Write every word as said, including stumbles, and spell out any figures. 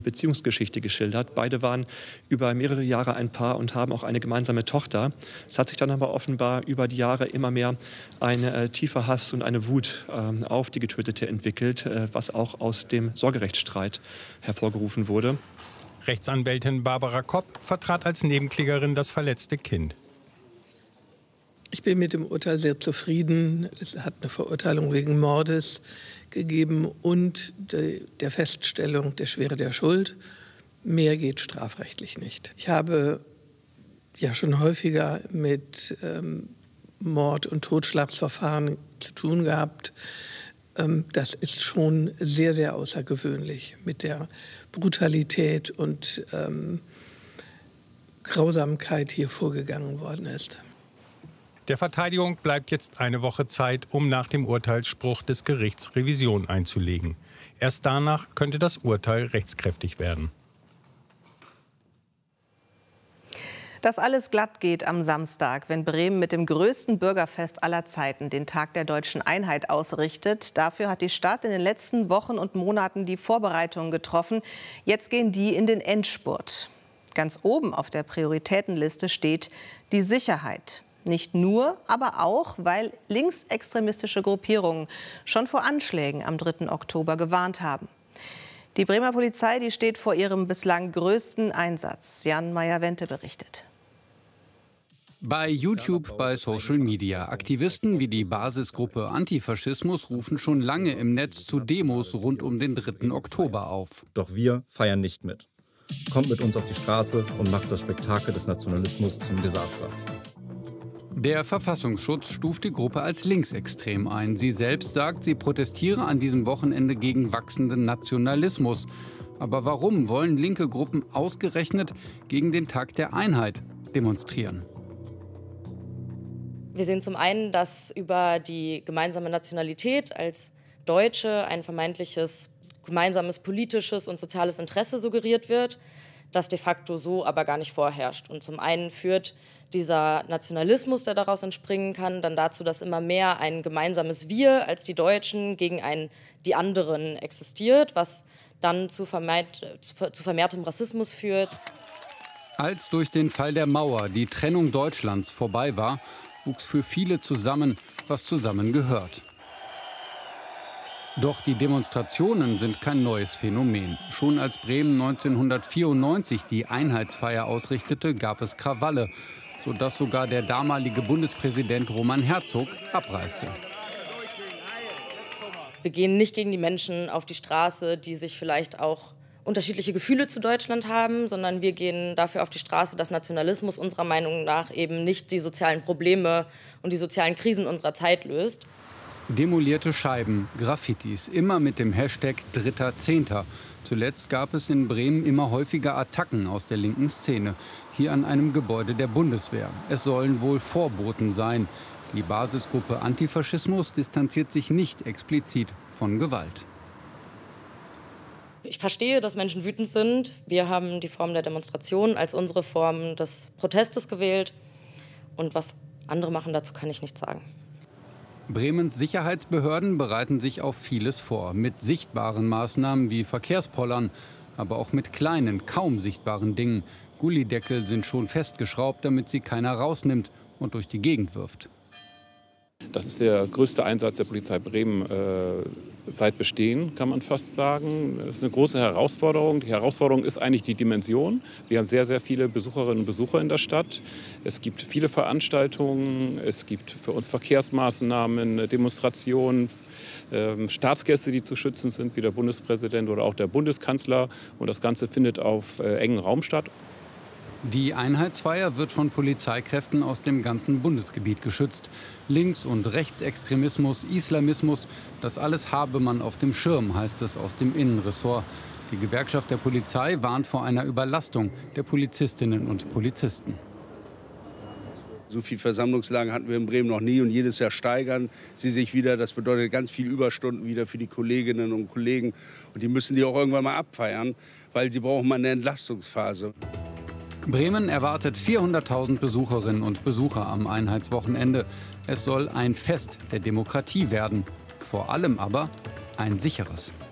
Beziehungsgeschichte geschildert. Beide waren über mehrere Jahre ein Paar und haben auch eine gemeinsame Tochter. Es hat sich dann aber offenbar über die Jahre immer mehr ein äh, tiefer Hass und eine Wut äh, auf die Getötete entwickelt, äh, was auch aus dem Sorgerechtsstreit hervorgerufen wurde. Rechtsanwältin Barbara Kopp vertrat als Nebenklägerin das verletzte Kind. Ich bin mit dem Urteil sehr zufrieden. Es hat eine Verurteilung wegen Mordes gegeben und de, der Feststellung der Schwere der Schuld. Mehr geht strafrechtlich nicht. Ich habe ja schon häufiger mit ähm, Mord- und Totschlagsverfahren zu tun gehabt. Ähm, das ist schon sehr, sehr außergewöhnlich mit der Brutalität und ähm, Grausamkeit hier vorgegangen worden ist. Der Verteidigung bleibt jetzt eine Woche Zeit, um nach dem Urteilsspruch des Gerichts Revision einzulegen. Erst danach könnte das Urteil rechtskräftig werden. Dass alles glatt geht am Samstag, wenn Bremen mit dem größten Bürgerfest aller Zeiten den Tag der Deutschen Einheit ausrichtet. Dafür hat die Stadt in den letzten Wochen und Monaten die Vorbereitungen getroffen. Jetzt gehen die in den Endspurt. Ganz oben auf der Prioritätenliste steht die Sicherheit. Nicht nur, aber auch, weil linksextremistische Gruppierungen schon vor Anschlägen am dritten Oktober gewarnt haben. Die Bremer Polizei, die steht vor ihrem bislang größten Einsatz. Jan Meyer-Wente berichtet. Bei YouTube, bei Social Media. Aktivisten wie die Basisgruppe Antifaschismus rufen schon lange im Netz zu Demos rund um den dritten Oktober auf. Doch wir feiern nicht mit. Kommt mit uns auf die Straße und macht das Spektakel des Nationalismus zum Desaster. Der Verfassungsschutz stuft die Gruppe als linksextrem ein. Sie selbst sagt, sie protestiere an diesem Wochenende gegen wachsenden Nationalismus. Aber warum wollen linke Gruppen ausgerechnet gegen den Tag der Einheit demonstrieren? Wir sehen zum einen, dass über die gemeinsame Nationalität als Deutsche ein vermeintliches gemeinsames politisches und soziales Interesse suggeriert wird, das de facto so aber gar nicht vorherrscht. Und zum einen führt dieser Nationalismus, der daraus entspringen kann, dann dazu, dass immer mehr ein gemeinsames Wir als die Deutschen gegen ein die anderen existiert, was dann zu, vermehrt, zu vermehrtem Rassismus führt. Als durch den Fall der Mauer die Trennung Deutschlands vorbei war, wuchs für viele zusammen, was zusammengehört. Doch die Demonstrationen sind kein neues Phänomen. Schon als Bremen neunzehnhundertvierundneunzig die Einheitsfeier ausrichtete, gab es Krawalle, sodass sogar der damalige Bundespräsident Roman Herzog abreiste. Wir gehen nicht gegen die Menschen auf die Straße, die sich vielleicht auch unterschiedliche Gefühle zu Deutschland haben, sondern wir gehen dafür auf die Straße, dass Nationalismus unserer Meinung nach eben nicht die sozialen Probleme und die sozialen Krisen unserer Zeit löst. Demolierte Scheiben, Graffitis, immer mit dem Hashtag dritter Zehnter. Zuletzt gab es in Bremen immer häufiger Attacken aus der linken Szene. Hier an einem Gebäude der Bundeswehr. Es sollen wohl Vorboten sein. Die Basisgruppe Antifaschismus distanziert sich nicht explizit von Gewalt. Ich verstehe, dass Menschen wütend sind. Wir haben die Form der Demonstration als unsere Form des Protestes gewählt. Und was andere machen, dazu kann ich nichts sagen. Bremens Sicherheitsbehörden bereiten sich auf vieles vor. Mit sichtbaren Maßnahmen wie Verkehrspollern, aber auch mit kleinen, kaum sichtbaren Dingen. Gullideckel sind schon festgeschraubt, damit sie keiner rausnimmt und durch die Gegend wirft. Das ist der größte Einsatz der Polizei Bremen äh, seit Bestehen, kann man fast sagen. Das ist eine große Herausforderung. Die Herausforderung ist eigentlich die Dimension. Wir haben sehr, sehr viele Besucherinnen und Besucher in der Stadt. Es gibt viele Veranstaltungen, es gibt für uns Verkehrsmaßnahmen, Demonstrationen, äh, Staatsgäste, die zu schützen sind, wie der Bundespräsident oder auch der Bundeskanzler. Und das Ganze findet auf äh, engem Raum statt. Die Einheitsfeier wird von Polizeikräften aus dem ganzen Bundesgebiet geschützt. Links- und Rechtsextremismus, Islamismus, das alles habe man auf dem Schirm, heißt es aus dem Innenressort. Die Gewerkschaft der Polizei warnt vor einer Überlastung der Polizistinnen und Polizisten. So viel Versammlungslagen hatten wir in Bremen noch nie und jedes Jahr steigern sie sich wieder. Das bedeutet ganz viel Überstunden wieder für die Kolleginnen und Kollegen. Und die müssen die auch irgendwann mal abfeiern, weil sie brauchen mal eine Entlastungsphase. Bremen erwartet vierhunderttausend Besucherinnen und Besucher am Einheitswochenende. Es soll ein Fest der Demokratie werden. Vor allem aber ein sicheres.